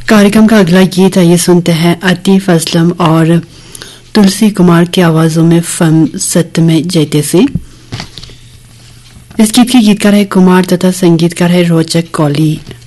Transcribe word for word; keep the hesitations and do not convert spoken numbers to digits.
कार्यक्रम का अगला गीत आइए सुनते हैं आतिफ असलम और तुलसी कुमार की आवाजों में फिल्म सत्यमेव जयते से। इस गीत के गीतकार है कुमार तथा संगीतकार है रोचक कौली।